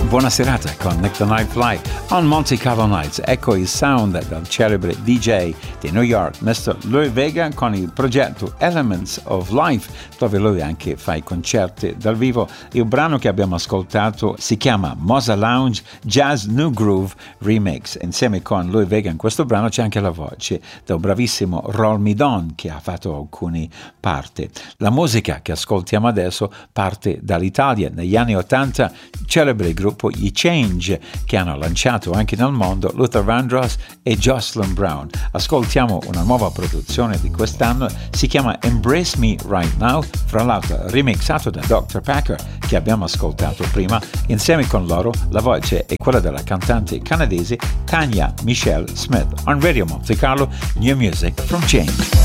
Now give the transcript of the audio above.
Buona serata con Nick the Night Fly on Monte Carlo Nights. Ecco il sound del celebre DJ di New York, Mr. Louie Vega, con il progetto Elements of Life, dove lui anche fa i concerti dal vivo. Il brano che abbiamo ascoltato si chiama Mosa Lounge Jazz New Groove Remix. Insieme con Louie Vega in questo brano c'è anche la voce del bravissimo Roll Me Don, che ha fatto alcune parti. La musica che ascoltiamo adesso parte dall'Italia. Negli anni 80, celebre gruppo i Change, che hanno lanciato anche nel mondo Luther Vandross e Jocelyn Brown. Ascoltiamo una nuova produzione di quest'anno, si chiama Embrace Me Right Now, fra l'altro remixato da Dr. Packer, che abbiamo ascoltato prima. Insieme con loro la voce è quella della cantante canadese Tanya Michelle Smith. On Radio Monte Carlo, new music from Change.